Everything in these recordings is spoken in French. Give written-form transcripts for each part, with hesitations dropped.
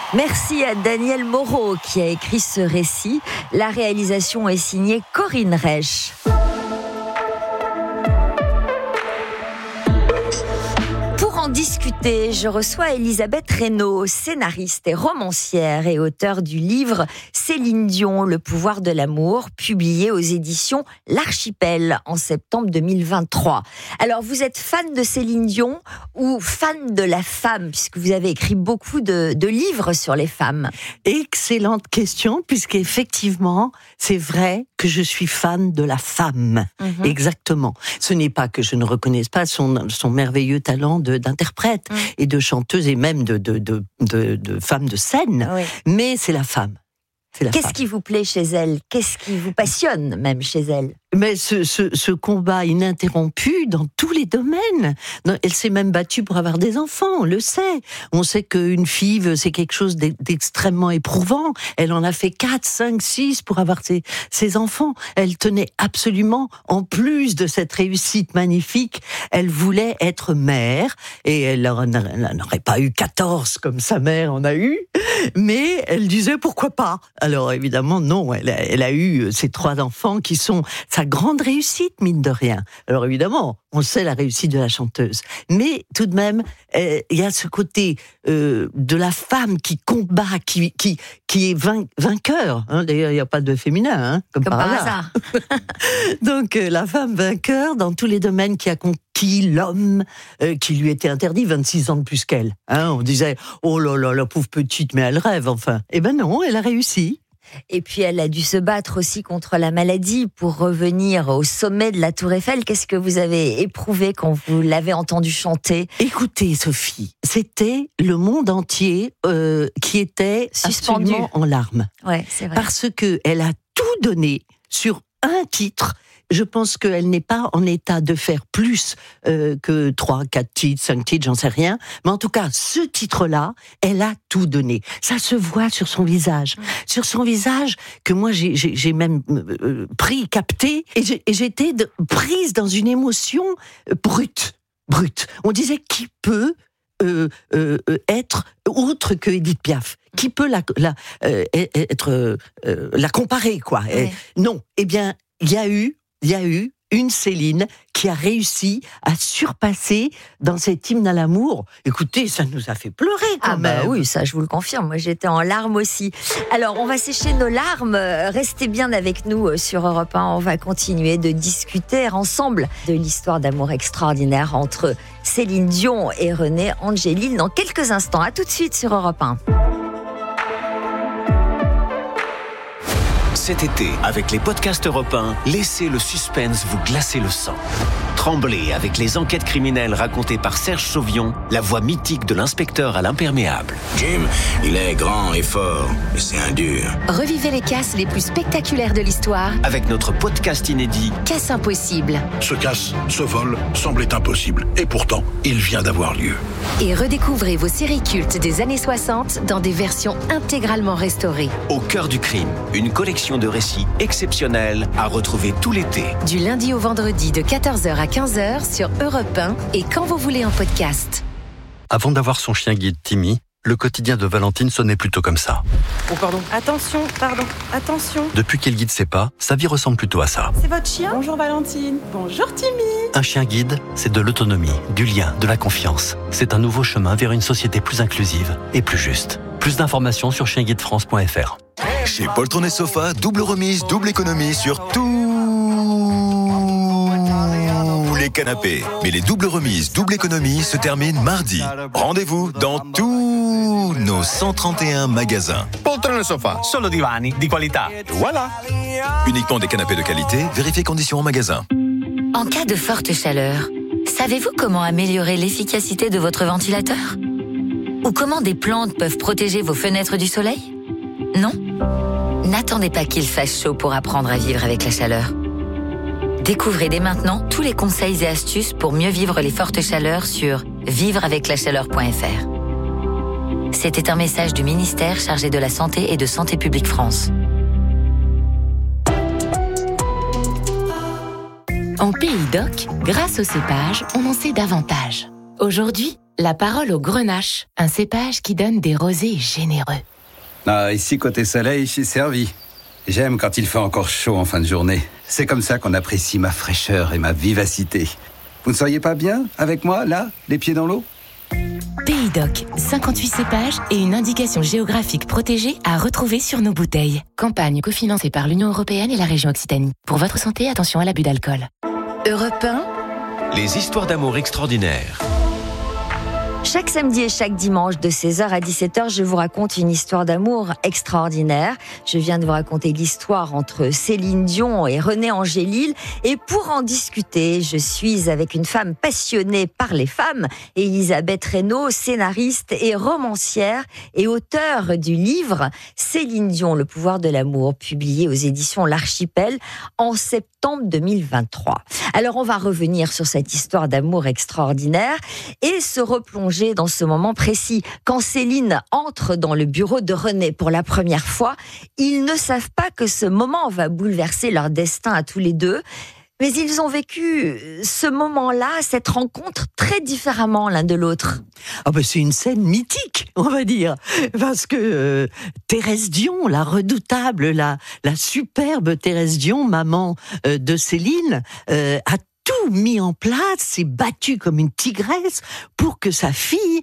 Merci à Daniel Moreau qui a écrit ce récit. La réalisation est signée Corinne Reich. Pour en discuter, je reçois Elisabeth Reynaud, scénariste et romancière et auteure du livre Céline Dion, Le pouvoir de l'amour, publié aux éditions L'Archipel en septembre 2023. Alors, vous êtes fan de Céline Dion ou fan de la femme, puisque vous avez écrit beaucoup de livres sur les femmes? Excellente question, puisqu'effectivement, c'est vrai que je suis fan de la femme. Exactement. Ce n'est pas que je ne reconnaisse pas son merveilleux talent d'interprète et de chanteuse et même de femme de scène, mais c'est la femme. Qu'est-ce qui vous plaît chez elle? Qu'est-ce qui vous passionne même chez elle? Mais ce combat ininterrompu dans tous les domaines. Elle s'est même battue pour avoir des enfants, on le sait. On sait qu'une FIV, c'est quelque chose d'extrêmement éprouvant. Elle en a fait 4, 5, 6 pour avoir ses enfants. Elle tenait absolument, en plus de cette réussite magnifique, elle voulait être mère. Et elle n'aurait pas eu 14 comme sa mère en a eu. Mais elle disait pourquoi pas. Alors évidemment, non, elle a eu ses 3 enfants qui sont sa grande réussite, mine de rien. Alors évidemment, on sait la réussite de la chanteuse. Mais tout de même, il y a ce côté de la femme qui combat, qui est vainqueur. Hein. D'ailleurs, il n'y a pas de féminin, comme par hasard. Donc la femme vainqueur dans tous les domaines qui a conquis l'homme qui lui était interdit 26 ans de plus qu'elle. Hein, on disait, oh là là, la pauvre petite, mais elle rêve, enfin. Eh ben non, elle a réussi. Et puis elle a dû se battre aussi contre la maladie pour revenir au sommet de la Tour Eiffel. Qu'est-ce que vous avez éprouvé quand vous l'avez entendue chanter? Écoutez, Sophie, c'était le monde entier qui était suspendu en larmes. Ouais, c'est vrai. Parce qu'elle a tout donné sur un titre. Je pense qu'elle n'est pas en état de faire plus que 3, 4 titres, 5 titres, j'en sais rien. Mais en tout cas, ce titre-là, elle a tout donné. Ça se voit sur son visage. Sur son visage, que moi, j'ai même capté, et j'étais prise dans une émotion brute. On disait, qui peut être autre que Édith Piaf? Qui peut la comparer, quoi? Ouais. Non. Eh bien, il y a eu une Céline qui a réussi à surpasser dans cet hymne à l'amour. Écoutez, ça nous a fait pleurer quand même. Bah oui, ça je vous le confirme, moi j'étais en larmes aussi. Alors on va sécher nos larmes, restez bien avec nous sur Europe 1, on va continuer de discuter ensemble de l'histoire d'amour extraordinaire entre Céline Dion et René Angélil dans quelques instants. À tout de suite sur Europe 1. Cet été, avec les podcasts Europe 1, laissez le suspense vous glacer le sang. Tremblez avec les enquêtes criminelles racontées par Serge Sauvion, la voix mythique de l'inspecteur à l'imperméable. Jim, il est grand et fort, mais c'est un dur. Revivez les casses les plus spectaculaires de l'histoire Avec notre podcast inédit Casse impossible. Ce casse, ce vol, semblait impossible. Et pourtant, il vient d'avoir lieu. Et redécouvrez vos séries cultes des années 60 dans des versions intégralement restaurées. Au cœur du crime, une collection de récits exceptionnels à retrouver tout l'été. Du lundi au vendredi de 14h à 15h sur Europe 1 et quand vous voulez en podcast. Avant d'avoir son chien guide Timmy, le quotidien de Valentine sonnait plutôt comme ça. Oh pardon. Attention. Depuis qu'elle guide ses pas, sa vie ressemble plutôt à ça. C'est votre chien? Bonjour Valentine. Bonjour Timmy. Un chien guide, c'est de l'autonomie, du lien, de la confiance. C'est un nouveau chemin vers une société plus inclusive et plus juste. Plus d'informations sur chienguidefrance.fr. Chez Poltron et Sofa, double remise, double économie sur tous les canapés. Mais les doubles remises, double économie se terminent mardi. Rendez-vous dans tous nos 131 magasins. Poltron et Sofa. Solo divani di qualità. Voilà. Uniquement des canapés de qualité, vérifiez conditions en magasin. En cas de forte chaleur, savez-vous comment améliorer l'efficacité de votre ventilateur? Ou comment des plantes peuvent protéger vos fenêtres du soleil? Non? N'attendez pas qu'il fasse chaud pour apprendre à vivre avec la chaleur. Découvrez dès maintenant tous les conseils et astuces pour mieux vivre les fortes chaleurs sur vivreaveclachaleur.fr. C'était un message du ministère chargé de la Santé et de Santé publique France. En Pays d'Oc, grâce au cépage, on en sait davantage. Aujourd'hui, la parole au grenache, un cépage qui donne des rosés généreux. Ah, ici, côté soleil, je suis servi. J'aime quand il fait encore chaud en fin de journée. C'est comme ça qu'on apprécie ma fraîcheur et ma vivacité. Vous ne seriez pas bien avec moi, là, les pieds dans l'eau ? Pays Doc, 58 cépages et une indication géographique protégée à retrouver sur nos bouteilles. Campagne cofinancée par l'Union européenne et la région Occitanie. Pour votre santé, attention à l'abus d'alcool. Europe 1. Les histoires d'amour extraordinaires. Chaque samedi et chaque dimanche de 16h à 17h, je vous raconte une histoire d'amour extraordinaire. Je viens de vous raconter l'histoire entre Céline Dion et René Angélil. Et pour en discuter, je suis avec une femme passionnée par les femmes, Elisabeth Reynaud, scénariste et romancière et auteure du livre Céline Dion, le pouvoir de l'amour, publié aux éditions L'Archipel en septembre 2023. Alors on va revenir sur cette histoire d'amour extraordinaire et se replonger dans ce moment précis. Quand Céline entre dans le bureau de René pour la première fois, ils ne savent pas que ce moment va bouleverser leur destin à tous les deux. Mais ils ont vécu ce moment-là, cette rencontre, très différemment l'un de l'autre. Ah ben c'est une scène mythique, on va dire, parce que Thérèse Dion, la redoutable, la superbe Thérèse Dion, maman de Céline, a tout mis en place, s'est battue comme une tigresse pour que sa fille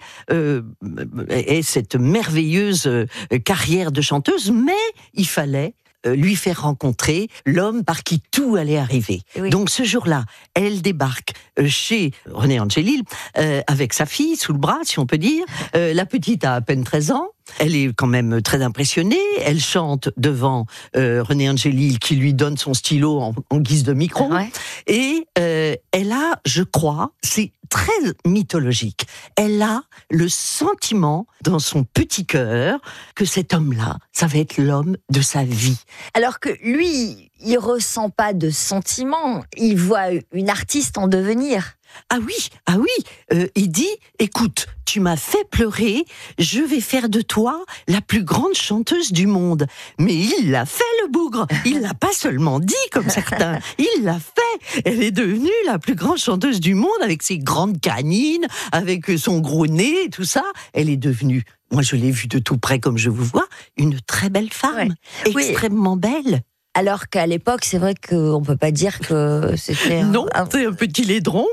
ait cette merveilleuse carrière de chanteuse, mais il fallait lui faire rencontrer l'homme par qui tout allait arriver. Oui. Donc ce jour-là, elle débarque chez René Angélil avec sa fille sous le bras, si on peut dire. La petite a à peine 13 ans. Elle est quand même très impressionnée. Elle chante devant René Angélil qui lui donne son stylo en guise de micro. Ouais. Et elle a, je crois, c'est très mythologique, elle a le sentiment dans son petit cœur que cet homme-là, ça va être l'homme de sa vie. Alors que lui, il ressent pas de sentiment, il voit une artiste en devenir. Ah oui, il dit, écoute, tu m'as fait pleurer, je vais faire de toi la plus grande chanteuse du monde. Mais il l'a fait, le bougre, il l'a pas seulement dit comme certains, il l'a fait. Elle est devenue la plus grande chanteuse du monde avec ses grandes canines, avec son gros nez et tout ça. Elle est devenue, moi je l'ai vue de tout près comme je vous vois, une très belle femme, extrêmement belle. Alors qu'à l'époque, c'est vrai qu'on ne peut pas dire que c'était... Non, c'est un petit laidron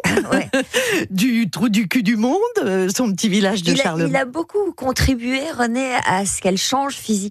du trou du cul du monde, son petit village de Charlemagne. Il a beaucoup contribué, René, à ce qu'elle change physiquement ?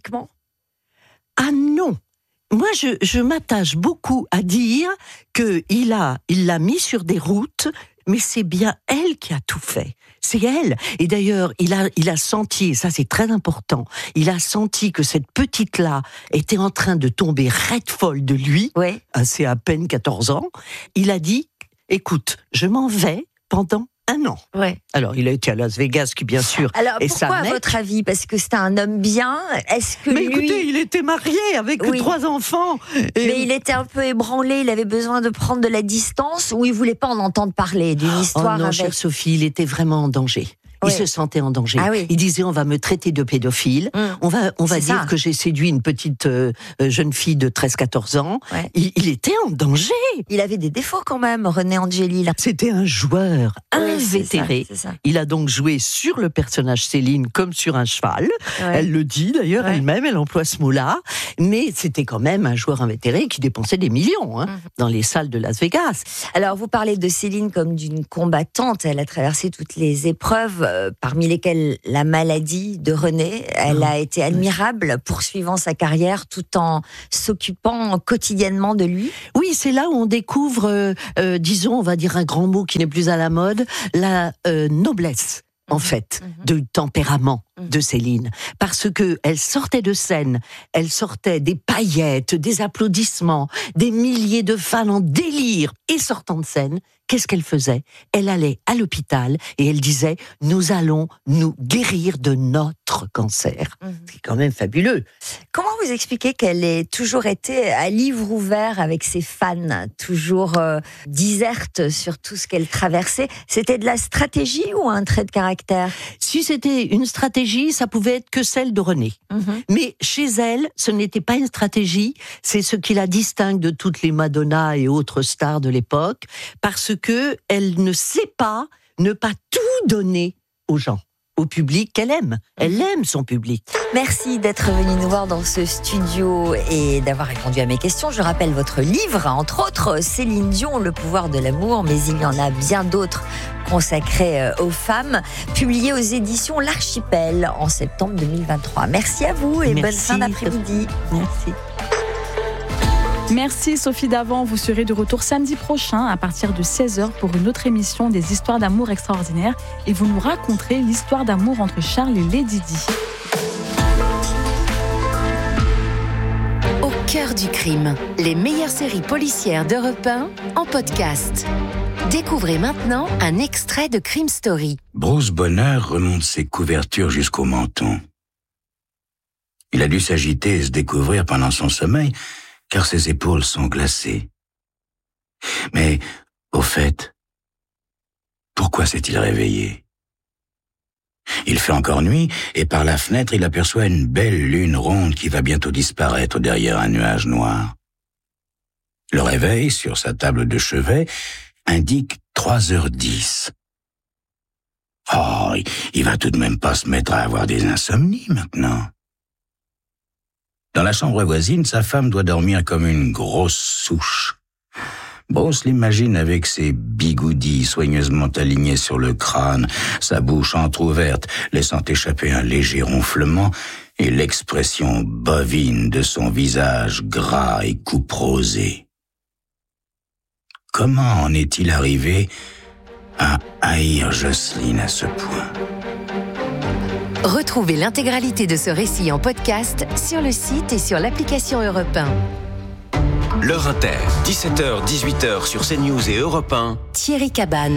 Ah non, moi je m'attache beaucoup à dire qu'il l'a mis sur des routes, mais c'est bien elle qui a tout fait. C'est elle. Et d'ailleurs, il a senti, et ça c'est très important, il a senti que cette petite-là était en train de tomber raide folle de lui, c'est à peine 14 ans. Il a dit, écoute, je m'en vais pendant 1 an. Ouais. Alors, il a été à Las Vegas, qui bien sûr. Alors, pourquoi, à votre avis ? Parce que c'était un homme bien. Est-ce que Mais écoutez, il était marié avec 3 enfants. Mais il était un peu ébranlé. Il avait besoin de prendre de la distance, ou il voulait pas en entendre parler d'une histoire. Oh non, chère Sophie, il était vraiment en danger. Il se sentait en danger. Ah oui. Il disait, on va me traiter de pédophile. On va dire que j'ai séduit une petite jeune fille de 13-14 ans. Ouais. Il était en danger. Il avait des défauts quand même, René Angélil. C'était un joueur invétéré. C'est ça. Il a donc joué sur le personnage Céline comme sur un cheval. Ouais. Elle le dit d'ailleurs elle-même, elle emploie ce mot-là. Mais c'était quand même un joueur invétéré qui dépensait des millions dans les salles de Las Vegas. Alors, vous parlez de Céline comme d'une combattante. Elle a traversé toutes les épreuves, parmi lesquelles la maladie de René. Elle a été admirable, poursuivant sa carrière tout en s'occupant quotidiennement de lui. Oui, c'est là où on découvre, disons, on va dire un grand mot qui n'est plus à la mode, la noblesse. En fait, de tempérament de Céline. Parce que elle sortait de scène, elle sortait des paillettes, des applaudissements, des milliers de fans en délire. Et sortant de scène, qu'est-ce qu'elle faisait ? Elle allait à l'hôpital et elle disait « Nous allons nous guérir de notre cancer ». C'est quand même fabuleux. Comment vous expliquez qu'elle ait toujours été à livre ouvert avec ses fans, toujours diserte sur tout ce qu'elle traversait ? C'était de la stratégie ou un trait de caractère ? Si c'était une stratégie, ça pouvait être que celle de René. Mais chez elle, ce n'était pas une stratégie, c'est ce qui la distingue de toutes les Madonna et autres stars de l'époque, parce que elle ne sait pas ne pas tout donner aux gens, au public qu'elle aime. Elle aime son public. Merci d'être venu nous voir dans ce studio et d'avoir répondu à mes questions. Je rappelle votre livre, entre autres, Céline Dion, Le pouvoir de l'amour, mais il y en a bien d'autres consacrés aux femmes, publié aux éditions L'Archipel en septembre 2023. Merci à vous et bonne fin d'après-midi. Merci. Merci Sophie Davant, vous serez de retour samedi prochain à partir de 16h pour une autre émission des histoires d'amour extraordinaires et vous nous raconterez l'histoire d'amour entre Charles et Lady Di. Au cœur du crime, les meilleures séries policières d'Europe 1 en podcast. Découvrez maintenant un extrait de Crime Story. Bruce Bonheur remonte ses couvertures jusqu'au menton. Il a dû s'agiter et se découvrir pendant son sommeil, car ses épaules sont glacées. Mais, au fait, pourquoi s'est-il réveillé? Il fait encore nuit, et par la fenêtre, il aperçoit une belle lune ronde qui va bientôt disparaître derrière un nuage noir. Le réveil, sur sa table de chevet, indique 3h10. Oh, il va tout de même pas se mettre à avoir des insomnies maintenant. Dans la chambre voisine, sa femme doit dormir comme une grosse souche. Bruce l'imagine avec ses bigoudis soigneusement alignés sur le crâne, sa bouche entr'ouverte, laissant échapper un léger ronflement, et l'expression bovine de son visage gras et couperosé. Comment en est-il arrivé à haïr Jocelyne à ce point? Retrouvez l'intégralité de ce récit en podcast sur le site et sur l'application Europe 1. L'heure inter, 17h, 18h sur CNews et Europe 1. Thierry Cabane.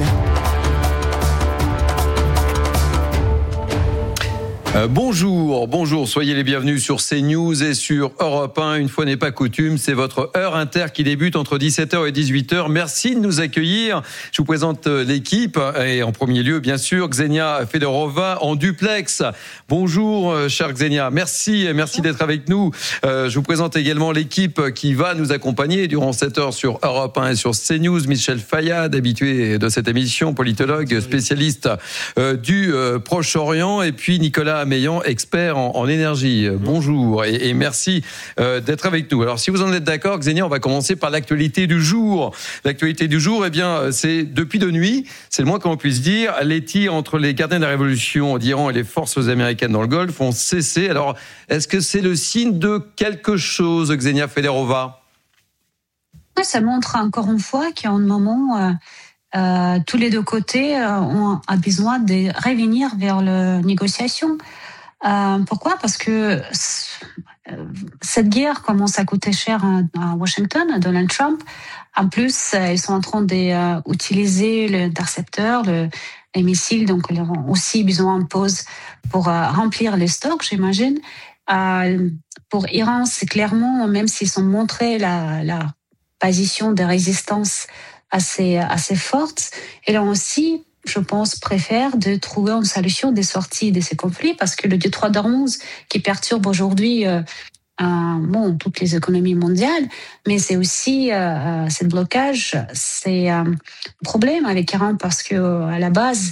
Bonjour, soyez les bienvenus sur CNews et sur Europe 1. Une fois n'est pas coutume, c'est votre heure inter qui débute entre 17h et 18h. Merci de nous accueillir. Je vous présente l'équipe et en premier lieu, bien sûr, Xenia Fedorova en duplex. Bonjour, chère Xenia. Merci d'être avec nous. Je vous présente également l'équipe qui va nous accompagner durant cette heure sur Europe 1 et sur CNews. Michel Fayad, habitué de cette émission, politologue, spécialiste du Proche-Orient, et puis Nicolas Meillan, expert en énergie. Bonjour et merci d'être avec nous. Alors, si vous en êtes d'accord, Xenia, on va commencer par l'actualité du jour. L'actualité du jour, c'est depuis de nuit, c'est le moins qu'on puisse dire, les tirs entre les gardiens de la révolution d'Iran et les forces américaines dans le Golfe ont cessé. Alors, est-ce que c'est le signe de quelque chose, Xenia Fedorova? Ça montre encore une fois qu'en un moment, tous les deux côtés ont besoin de revenir vers la négociation. Pourquoi? Parce que cette guerre commence à coûter cher à Washington, à Donald Trump. En plus, ils sont en train d'utiliser l'intercepteur, les missiles, donc ils auront aussi besoin de pause pour remplir les stocks, j'imagine. Pour Iran, c'est clairement, même s'ils ont montré la position de résistance assez forte, ils ont aussi, je pense, préfèrent de trouver une solution de sortie de ces conflits, parce que le détroit d'Ormuz qui perturbe aujourd'hui toutes les économies mondiales, mais c'est aussi ce blocage, c'est un problème avec Iran, parce que à la base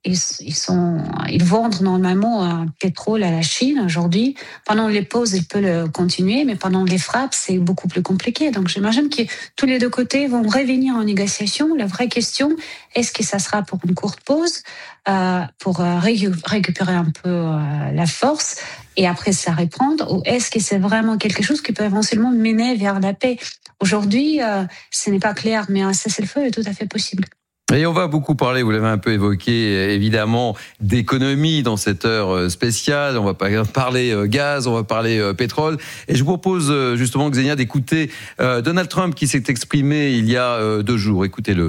ils vendent normalement pétrole à la Chine aujourd'hui. Pendant les pauses, ils peuvent le continuer, mais pendant les frappes, c'est beaucoup plus compliqué. Donc j'imagine que tous les deux côtés vont revenir en négociation. La vraie question, est-ce que ça sera pour une courte pause, pour récupérer un peu la force et après ça reprendre, ou est-ce que c'est vraiment quelque chose qui peut éventuellement mener vers la paix? Aujourd'hui, ce n'est pas clair, mais un cessez-le-feu est tout à fait possible. Et on va beaucoup parler, vous l'avez un peu évoqué, évidemment, d'économie dans cette heure spéciale. On va parler gaz, on va parler pétrole. Et je vous propose justement, Xenia, d'écouter Donald Trump qui s'est exprimé il y a 2 jours. Écoutez-le.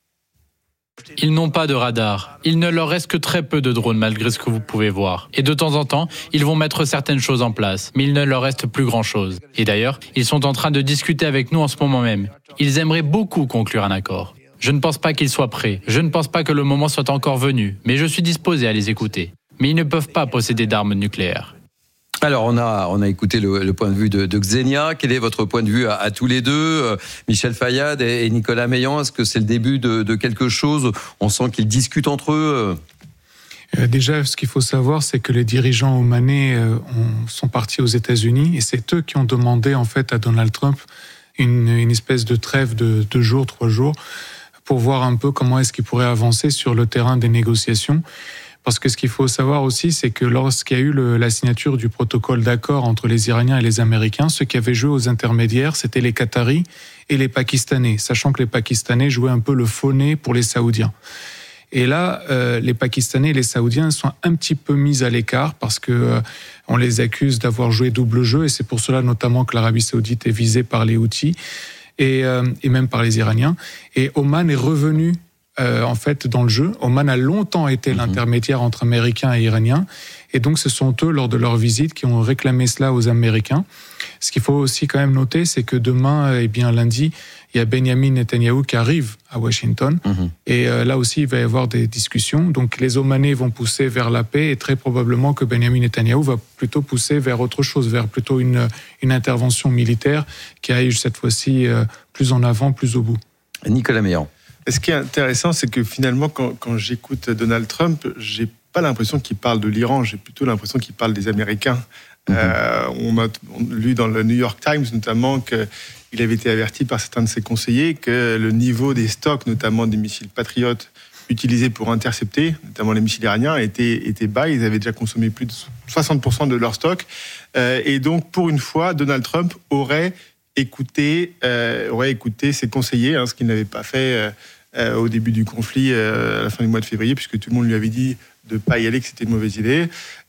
Ils n'ont pas de radar. Il ne leur reste que très peu de drones, malgré ce que vous pouvez voir. Et de temps en temps, ils vont mettre certaines choses en place. Mais il ne leur reste plus grand-chose. Et d'ailleurs, ils sont en train de discuter avec nous en ce moment même. Ils aimeraient beaucoup conclure un accord. Je ne pense pas qu'ils soient prêts. Je ne pense pas que le moment soit encore venu. Mais je suis disposé à les écouter. Mais ils ne peuvent pas posséder d'armes nucléaires. Alors, on a écouté le point de vue de Xenia. Quel est votre point de vue à tous les deux, Michel Fayad et Nicolas Meillan? Est-ce que c'est le début de quelque chose? On sent qu'ils discutent entre eux. Déjà, ce qu'il faut savoir, c'est que les dirigeants omanais sont partis aux États-Unis et c'est eux qui ont demandé en fait à Donald Trump une espèce de trêve de 2 jours, 3 jours, pour voir un peu comment est-ce qu'il pourrait avancer sur le terrain des négociations. Parce que ce qu'il faut savoir aussi, c'est que lorsqu'il y a eu la signature du protocole d'accord entre les Iraniens et les Américains, ceux qui avaient joué aux intermédiaires, c'était les Qataris et les Pakistanais, sachant que les Pakistanais jouaient un peu le faux nez pour les Saoudiens. Et là, les Pakistanais et les Saoudiens sont un petit peu mis à l'écart parce que on les accuse d'avoir joué double jeu, et c'est pour cela notamment que l'Arabie Saoudite est visée par les Houthis et même par les Iraniens. Et Oman est revenu en fait dans le jeu. Oman a longtemps été l'intermédiaire entre Américains et Iraniens, et donc ce sont eux, lors de leur visite, qui ont réclamé cela aux Américains. Ce qu'il faut aussi quand même noter, c'est que demain, lundi, il y a Benjamin Netanyahou qui arrive à Washington, et là aussi il va y avoir des discussions. Donc les Omanais vont pousser vers la paix, et très probablement que Benjamin Netanyahou va plutôt pousser vers autre chose, vers plutôt une intervention militaire qui aille cette fois-ci plus en avant, plus au bout. Nicolas Meillan. Ce qui est intéressant, c'est que finalement, quand j'écoute Donald Trump, j'ai pas l'impression qu'il parle de l'Iran, j'ai plutôt l'impression qu'il parle des Américains. On a lu dans le New York Times notamment qu'il avait été averti par certains de ses conseillers que le niveau des stocks, notamment des missiles Patriot utilisés pour intercepter, notamment les missiles iraniens, était bas. Ils avaient déjà consommé plus de 60% de leur stock. Et donc, pour une fois, Donald Trump aurait écouté ses conseillers, ce qu'il n'avait pas fait au début du conflit, à la fin du mois de février, puisque tout le monde lui avait dit de ne pas y aller, que c'était une mauvaise idée.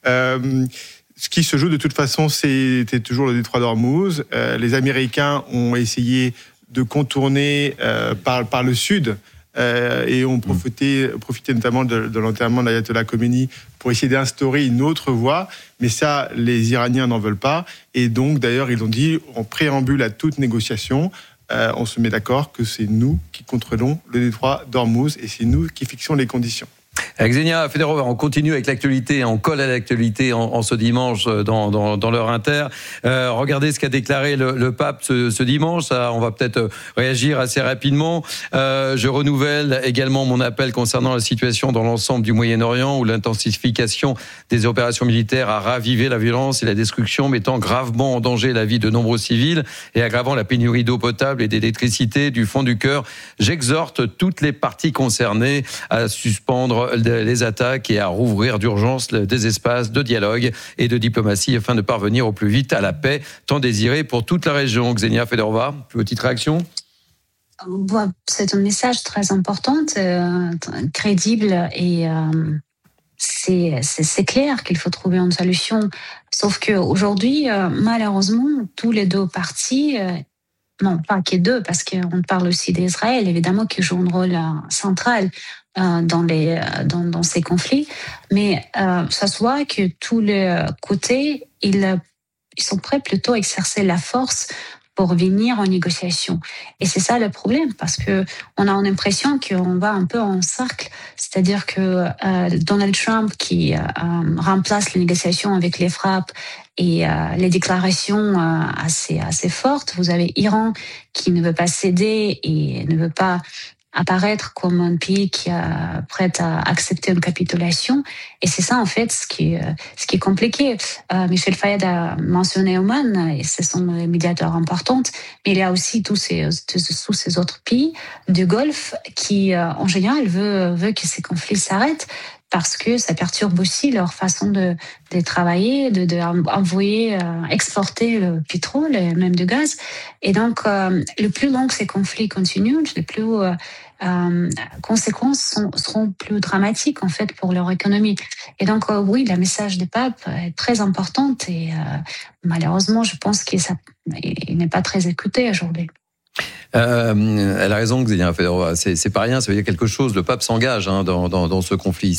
Ce qui se joue de toute façon, c'était toujours le détroit d'Ormuz. Les Américains ont essayé de contourner par le sud et ont profité notamment de l'enterrement d'Ayatollah Khomeini pour essayer d'instaurer une autre voie. Mais ça, les Iraniens n'en veulent pas. Et donc, d'ailleurs, ils ont dit, en préambule à toute négociation, on se met d'accord que c'est nous qui contrôlons le détroit d'Ormuz et c'est nous qui fixons les conditions. Xenia Federova, on continue avec l'actualité, on colle à l'actualité en ce dimanche dans l'heure inter. Regardez ce qu'a déclaré le pape ce dimanche, on va peut-être réagir assez rapidement. Je renouvelle également mon appel concernant la situation dans l'ensemble du Moyen-Orient, où l'intensification des opérations militaires a ravivé la violence et la destruction, mettant gravement en danger la vie de nombreux civils et aggravant la pénurie d'eau potable et d'électricité. Du fond du cœur, j'exhorte toutes les parties concernées à suspendre les attaques et à rouvrir d'urgence des espaces de dialogue et de diplomatie afin de parvenir au plus vite à la paix tant désirée pour toute la région. Xenia Federova, petite réaction ? C'est un message très important, crédible, et c'est clair qu'il faut trouver une solution. Sauf qu'aujourd'hui, malheureusement, tous les deux parties, non pas que deux, parce qu'on parle aussi d'Israël, évidemment, qui joue un rôle central dans ces conflits, mais ça se voit que tous les côtés, ils sont prêts plutôt à exercer la force pour venir en négociation. Et c'est ça le problème, parce que on a l'impression qu'on va un peu en cercle, c'est-à-dire que Donald Trump qui remplace les négociations avec les frappes et les déclarations assez fortes. Vous avez Iran qui ne veut pas céder et ne veut pas apparaître comme un pays qui est prêt à accepter une capitulation. Et c'est ça, en fait, ce qui est compliqué. Michel Fayed a mentionné Oman, et ce sont les médiateurs importants, mais il y a aussi tous ces autres pays du Golfe qui, en général, veulent que ces conflits s'arrêtent, parce que ça perturbe aussi leur façon de travailler, d'envoyer, exporter le pétrole et même du gaz. Et donc, le plus long que ces conflits continuent, le plus conséquences seront plus dramatiques en fait pour leur économie. Et donc, oui, le message du pape est très important et malheureusement, je pense qu'il n'est pas très écouté aujourd'hui. Elle a raison, Xenia Federova. C'est pas rien, ça veut dire quelque chose. Le pape s'engage dans ce conflit.